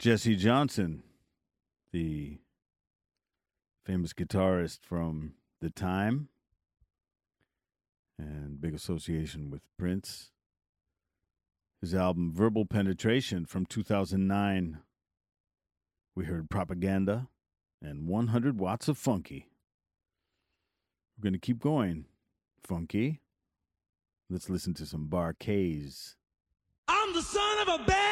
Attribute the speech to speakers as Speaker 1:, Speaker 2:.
Speaker 1: Jesse Johnson, the famous guitarist from The Time and big association with Prince. His album Verbal Penetration from 2009. We heard Propaganda and 100 Watts of Funky. We're going to keep going. Funky. Let's listen to some Bar-Kays.
Speaker 2: I'm the son of a bad